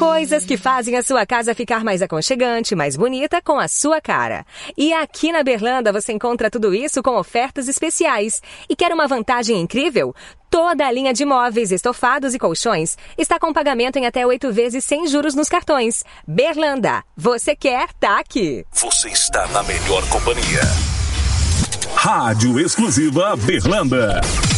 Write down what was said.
Coisas que fazem a sua casa ficar mais aconchegante, mais bonita, com a sua cara. E aqui na Berlanda você encontra tudo isso com ofertas especiais. E quer uma vantagem incrível? Toda a linha de móveis, estofados e colchões está com pagamento em até 8 vezes sem juros nos cartões. Berlanda, você quer, tá aqui. Você está na melhor companhia. Rádio Exclusiva Berlanda.